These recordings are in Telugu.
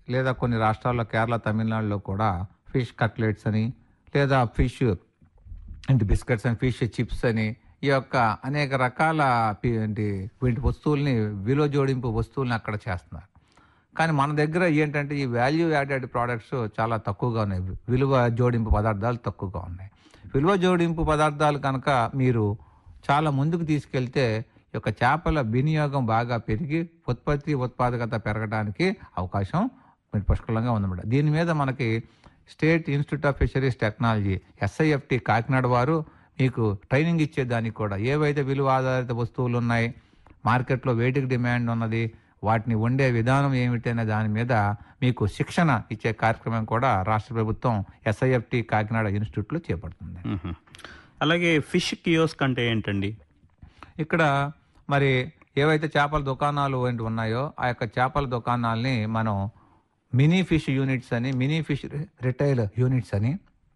లేదా కొన్ని రాష్ట్రాల్లో కేరళ, తమిళనాడులో కూడా ఫిష్ కట్లెట్స్ అని, లేదా ఫిష్ బిస్కెట్స్ అని, ఫిష్ చిప్స్ అని, ఈ యొక్క అనేక రకాల వీటి వస్తువుల్ని, విలువ జోడింపు వస్తువుల్ని అక్కడ చేస్తున్నారు. కానీ మన దగ్గర ఏంటంటే ఈ వాల్యూ యాడెడ్ ప్రోడక్ట్స్ చాలా తక్కువగా ఉన్నాయి. విలువ జోడింపు పదార్థాలు తక్కువగా ఉన్నాయి. విలువ జోడింపు పదార్థాలు కనుక మీరు చాలా ముందుకు తీసుకెళ్తే ఈ యొక్క చేపల వినియోగం బాగా పెరిగి ఉత్పాదకత పెరగడానికి అవకాశం పుష్కలంగా ఉందన్నమాట. దీని మీద మనకి state institute of fisheries technology SIFT Kakinada వారు మీకు ట్రైనింగ్ ఇచ్చేదానికి కూడా ఏవైతే విలువ ఆధారిత వస్తువులు ఉన్నాయి, మార్కెట్లో వేటికి డిమాండ్ ఉన్నది, వాటిని వండే విధానం ఏమిటి అనే దాని మీద మీకు శిక్షణ ఇచ్చే కార్యక్రమం కూడా రాష్ట్ర ప్రభుత్వం SIFT కాకినాడ ఇన్స్టిట్యూట్లో చేపడుతుంది. అలాగే ఫిష్ కియోస్క్ అంటే ఏంటండి? ఇక్కడ మరి ఏవైతే చేపల దుకాణాలు ఉన్నాయో ఆ యొక్క చేపల దుకాణాలని మనం మినీ ఫిష్ యూనిట్స్ అని, మినీ ఫిష్ రిటైల్ యూనిట్స్ అని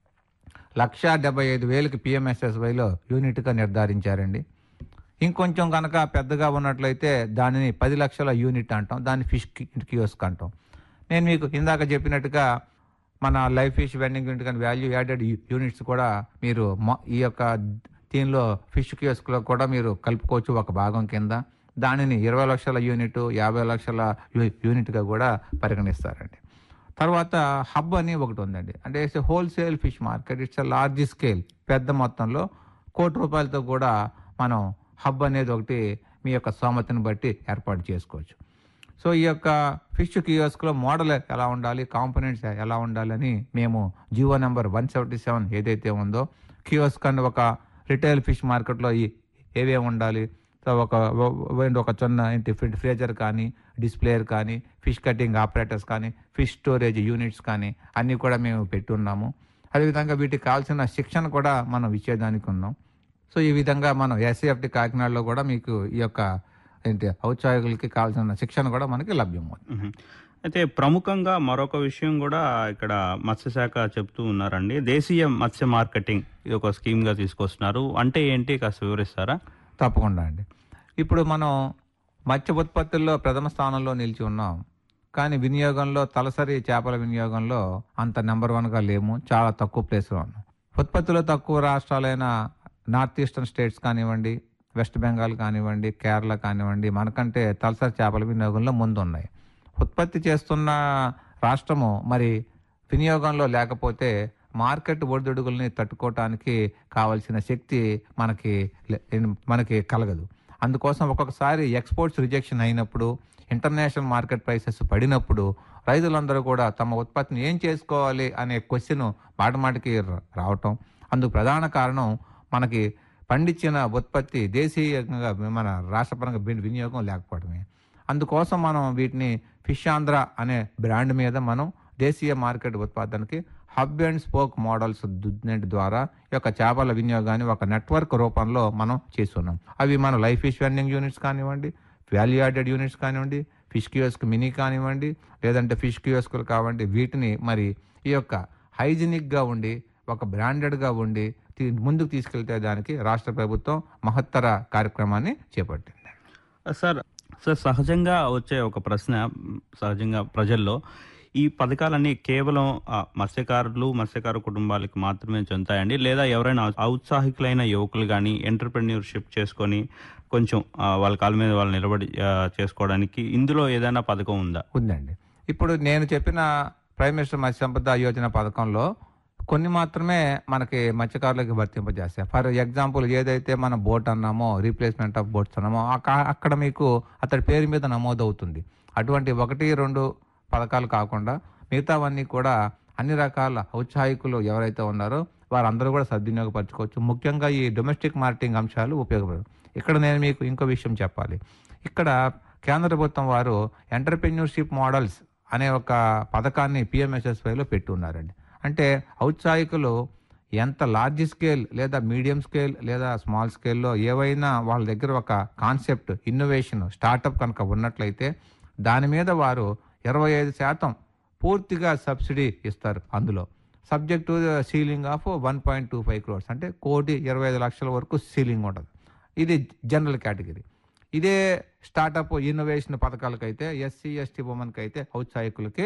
1,75,000కి PMSSYలో యూనిట్గా నిర్ధారించారండి. ఇంకొంచెం కనుక పెద్దగా ఉన్నట్లయితే దానిని 10 లక్షల యూనిట్ అంటాం, దాన్ని ఫిష్ కియోస్క్ అంటాం. నేను మీకు ఇందాక చెప్పినట్టుగా మన లైవ్ ఫిష్ వెండింగ్ యూనిట్ కానీ వాల్యూ యాడెడ్ యూనిట్స్ కూడా మీరు ఈ యొక్క దీనిలో ఫిష్ కియోస్క్లో కూడా మీరు కలుపుకోవచ్చు ఒక భాగం కింద. దానిని 20 లక్షల యూనిట్, 50 లక్షల యూనిట్గా కూడా పరిగణిస్తారండి. తర్వాత హబ్ అని ఒకటి ఉందండి. అంటే it's wholesale fish market, it's large scale, పెద్ద మొత్తంలో ₹1,00,00,000 కూడా మనం హబ్ అనేది ఒకటి మీ యొక్క స్తోమతను బట్టి ఏర్పాటు చేసుకోవచ్చు. సో ఈ యొక్క ఫిష్ కియోస్క్లో మోడల్ ఎలా ఉండాలి, కాంపోనెంట్స్ ఎలా ఉండాలని మేము జీవో నెంబర్ 177 ఏదైతే ఉందో, కియోస్క్ అని ఒక రిటైల్ ఫిష్ మార్కెట్లో ఏవేమి ఉండాలి, సో ఒక చిన్న ఫ్రీజర్ కానీ, డిస్ప్లేయర్ కానీ, ఫిష్ కటింగ్ ఆపరేటర్స్ కానీ, ఫిష్ స్టోరేజ్ యూనిట్స్ కానీ అన్నీ కూడా మేము పెట్టున్నాము. అదేవిధంగా వీటికి కావాల్సిన శిక్షణ కూడా మనం ఇచ్చేదానికి ఉన్నాం. సో ఈ విధంగా మనం SIFT కాకినాడలో కూడా మీకు ఈ యొక్క ఔత్సాహికులకి కావాల్సిన శిక్షణ కూడా మనకి లభ్యమవుతుంది. అయితే ప్రముఖంగా మరొక విషయం కూడా ఇక్కడ మత్స్యశాఖ చెప్తూ ఉన్నారండి. దేశీయ మత్స్య మార్కెటింగ్ ఇది ఒక స్కీమ్గా తీసుకొస్తున్నారు. అంటే ఏంటి కాస్త వివరిస్తారా? తప్పకుండా అండి. ఇప్పుడు మనం మత్స్య ఉత్పత్తుల్లో ప్రథమ స్థానంలో నిలిచి ఉన్నాం. కానీ వినియోగంలో, తలసరి చేపల వినియోగంలో అంత నెంబర్ 1గా లేము, చాలా తక్కువ ప్లేస్లో ఉన్నాం. ఉత్పత్తిలో తక్కువ రాష్ట్రాలైన నార్త్ ఈస్టర్న్ స్టేట్స్ కానివ్వండి, వెస్ట్ బెంగాల్ కానివ్వండి, కేరళ కానివ్వండి, మనకంటే తలసరి చేపల వినియోగంలో ముందు ఉన్నాయి. ఉత్పత్తి చేస్తున్న రాష్ట్రము మరి వినియోగంలో లేకపోతే మార్కెట్ ఒడిదుడుగుల్ని తట్టుకోవటానికి కావలసిన శక్తి మనకి కలగదు. అందుకోసం ఒక్కొక్కసారి ఎక్స్పోర్ట్స్ రిజెక్షన్ అయినప్పుడు, ఇంటర్నేషనల్ మార్కెట్ ప్రైసెస్ పడినప్పుడు రైతులందరూ కూడా తమ ఉత్పత్తిని ఏం చేసుకోవాలి అనే క్వశ్చన్ మాటమాటికి రావటం. అందుకు ప్రధాన కారణం మనకి పండించిన ఉత్పత్తి దేశీయంగా మన రాష్ట్రపరంగా వినియోగం లేకపోవడమే. అందుకోసం మనం వీటిని ఫిష్ ఆంధ్ర అనే బ్రాండ్ మీద మనం దేశీయ market ఉత్పాదనకి hub and spoke models ద్వారా ఈ యొక్క చేపల వినియోగాన్ని ఒక నెట్వర్క్ రూపంలో మనం చేస్తున్నాం. అవి మన లైవ్ ఫిష్ వెండింగ్ యూనిట్స్ కానివ్వండి, వాల్యూ యాడెడ్ యూనిట్స్ కానివ్వండి, ఫిష్ కియోస్క్ మినీ కానివ్వండి, లేదంటే ఫిష్ కియోస్కులు కావండి, వీటిని మరి ఈ యొక్క హైజీనిక్గా ఉండి ఒక బ్రాండెడ్గా ఉండి ముందుకు తీసుకెళ్తే దానికి రాష్ట్ర ప్రభుత్వం మహత్తర కార్యక్రమాన్ని చేపట్టింది. సార్ సహజంగా వచ్చే ఒక ప్రశ్న, సహజంగా ప్రజల్లో ఈ పథకాలన్నీ కేవలం మత్స్యకార కుటుంబాలకు మాత్రమే చెందుతాయండి, లేదా ఎవరైనా ఔత్సాహికులైన యువకులు కానీ ఎంటర్‌ప్రెన్యూర్‌షిప్ చేసుకొని కొంచెం వాళ్ళ కాళ్ళ మీద వాళ్ళు నిలబడి చేసుకోవడానికి ఇందులో ఏదైనా పథకం ఉందా? ఉందండి. ఇప్పుడు నేను చెప్పిన ప్రైమ్ మినిస్టర్ మత్స్య సంపద యోజన పథకంలో కొన్ని మాత్రమే మనకి మత్స్యకారులకు వర్తింపజేస్తాయి. ఫర్ ఎగ్జాంపుల్ ఏదైతే మనం బోట్ అన్నామో, రీప్లేస్మెంట్ ఆఫ్ బోట్స్ అన్నామో అక్కడ మీకు అతడి పేరు మీద నమోదవుతుంది. అటువంటి 1-2 పథకాలు కాకుండా మిగతావన్నీ కూడా అన్ని రకాల ఔత్సాహికులు ఎవరైతే ఉన్నారో వారందరూ కూడా సద్వినియోగపరచుకోవచ్చు. ముఖ్యంగా ఈ డొమెస్టిక్ మార్కెటింగ్ అంశాలు ఉపయోగపడవు. ఇక్కడ నేను మీకు ఇంకో విషయం చెప్పాలి. ఇక్కడ కేంద్ర ప్రభుత్వం వారు ఎంటర్‌ప్రెన్యూర్‌షిప్ మోడల్స్ అనే ఒక పథకాన్ని PMSSYలో పెట్టి ఉన్నారండి. అంటే ఔత్సాహికులు ఎంత లార్జ్ స్కేల్ లేదా మీడియం స్కేల్ లేదా స్మాల్ స్కేల్లో ఏవైనా వాళ్ళ దగ్గర ఒక కాన్సెప్ట్, ఇన్నోవేషన్, స్టార్టప్ కనుక ఉన్నట్లయితే దాని మీద వారు 25% పూర్తిగా సబ్సిడీ ఇస్తారు. అందులో subject to ceiling of 1.25 crores, అంటే 1,25,00,000 వరకు సీలింగ్ ఉంటుంది. ఇది జనరల్ కేటగిరీ. ఇదే స్టార్టప్ ఇన్నోవేషన్ పథకాలకైతే SC, ST ఉమెన్కి అయితే ఔత్సాహికులకి